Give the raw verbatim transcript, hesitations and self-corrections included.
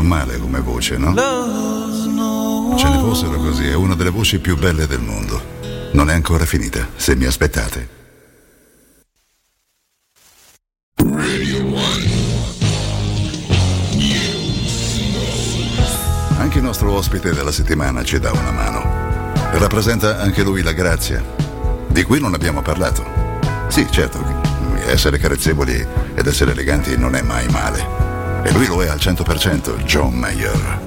normale come voce, no? Ce ne fossero così, è una delle voci più belle del mondo. Non è ancora finita, se mi aspettate. Anche il nostro ospite della settimana ci dà una mano. Rappresenta anche lui la grazia, di cui non abbiamo parlato. Sì, certo, essere carezzevoli ed essere eleganti non è mai male. E lui lo è al cento per cento, John Mayer.